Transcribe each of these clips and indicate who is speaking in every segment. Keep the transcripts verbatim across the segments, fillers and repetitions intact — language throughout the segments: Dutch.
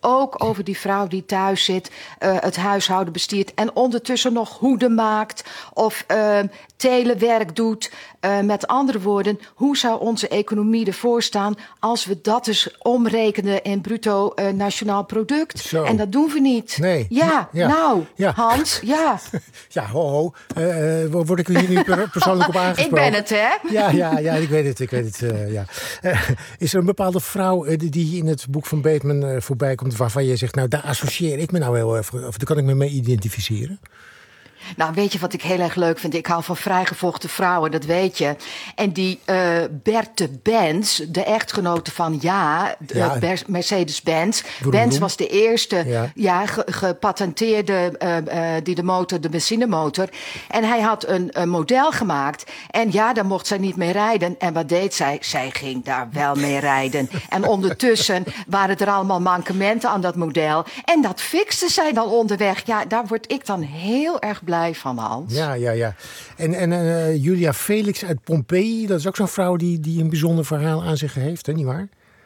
Speaker 1: ook over die vrouw die thuis zit, uh, het huishouden bestiert en ondertussen nog hoeden maakt of uh, telewerk doet. Uh, met andere woorden, hoe zou onze economie ervoor staan als we dat eens omrekenen in bruto uh, nationaal product?
Speaker 2: Zo.
Speaker 1: En dat doen we niet.
Speaker 2: Nee.
Speaker 1: Ja,
Speaker 2: ja.
Speaker 1: nou,
Speaker 2: ja.
Speaker 1: Hans, ja.
Speaker 2: Ja, ho, ho. Uh, uh, word ik hier nu persoonlijk op aangesproken?
Speaker 1: Ik ben het, hè?
Speaker 2: Ja, ja, ja, ik weet het, ik weet het, uh, ja. Uh, is er een bepaalde vrouw uh, die in het boek van Bateman uh, voorbij komt, waarvan je zegt, nou, daar associeer ik me nou heel erg, of daar kan ik me mee identificeren?
Speaker 1: Nou, weet je wat ik heel erg leuk vind? Ik hou van vrijgevochten vrouwen, dat weet je. En die uh, Berthe Benz, de echtgenote van ja, ja. Uh, Mercedes-Benz.
Speaker 2: Broem,
Speaker 1: Benz
Speaker 2: broem.
Speaker 1: was de eerste
Speaker 2: ja.
Speaker 1: Ja, ge, gepatenteerde uh, uh, die de motor, de benzinemotor. En hij had een, een model gemaakt. En ja, daar mocht zij niet mee rijden. En wat deed zij? Zij ging daar wel mee rijden. En ondertussen waren er allemaal mankementen aan dat model. En dat fixte zij dan onderweg. Ja, daar word ik dan heel erg blij van, Hans.
Speaker 2: Ja, ja, ja. En, en uh, Julia Felix uit Pompeii, dat is ook zo'n vrouw die, die een bijzonder verhaal aan zich heeft, hè, nietwaar?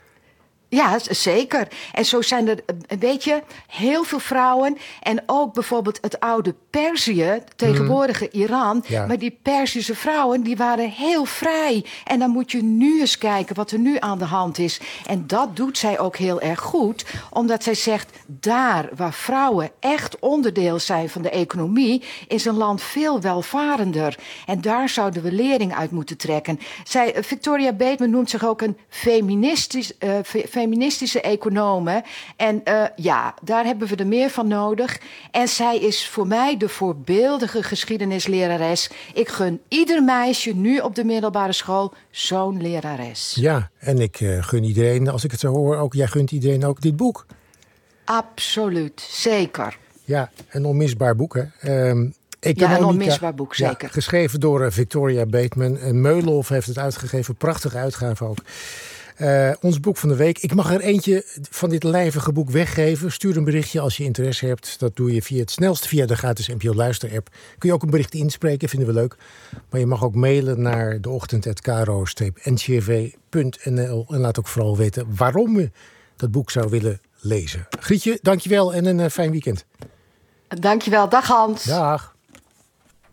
Speaker 1: Ja, zeker. En zo zijn er, weet je, heel veel vrouwen. En ook bijvoorbeeld het oude Perzië, tegenwoordige mm. Iran.
Speaker 2: Ja.
Speaker 1: Maar die Perzische vrouwen, die waren heel vrij. En dan moet je nu eens kijken wat er nu aan de hand is. En dat doet zij ook heel erg goed. Omdat zij zegt, daar waar vrouwen echt onderdeel zijn van de economie, is een land veel welvarender. En daar zouden we lering uit moeten trekken. Zij, Victoria Bateman noemt zich ook een feministisch... Uh, fe- feministische economen. En uh, ja, daar hebben we er meer van nodig. En zij is voor mij de voorbeeldige geschiedenislerares. Ik gun ieder meisje nu op de middelbare school zo'n lerares.
Speaker 2: Ja, en ik uh, gun iedereen, als ik het zo hoor, ook jij gunt iedereen ook dit boek.
Speaker 1: Absoluut, zeker.
Speaker 2: Ja, een onmisbaar boek, hè. Um,
Speaker 1: Ja, een onmisbaar boek, zeker.
Speaker 2: Ja, geschreven door uh, Victoria Bateman. Uh, Meulhof heeft het uitgegeven, prachtige uitgave ook. Uh, ons boek van de week. Ik mag er eentje van dit lijvige boek weggeven. Stuur een berichtje als je interesse hebt. Dat doe je via het snelste via de gratis N P O Luister app. Kun je ook een bericht inspreken, vinden we leuk. Maar je mag ook mailen naar deochtend apenstaartje k r o n c v punt n l. En laat ook vooral weten waarom je dat boek zou willen lezen. Grietje, dankjewel en een uh, fijn weekend.
Speaker 1: Dankjewel. Dag Hans.
Speaker 2: Dag.